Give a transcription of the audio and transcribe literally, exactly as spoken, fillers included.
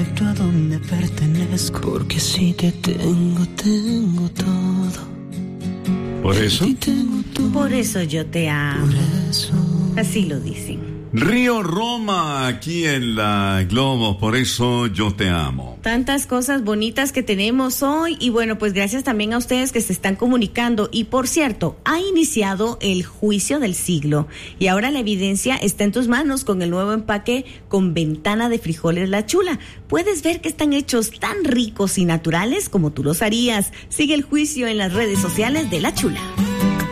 perfecto a donde pertenezco, porque si te tengo, tengo todo. ¿Por eso? Por eso yo te amo. Por eso. Así lo dicen. Río Roma, aquí en la Globo, por eso yo te amo. Tantas cosas bonitas que tenemos hoy y bueno, pues gracias también a ustedes que se están comunicando. Y por cierto, ha iniciado el juicio del siglo y ahora la evidencia está en tus manos con el nuevo empaque con ventana de frijoles La Chula. Puedes ver que están hechos tan ricos y naturales como tú los harías. Sigue el juicio en las redes sociales de La Chula.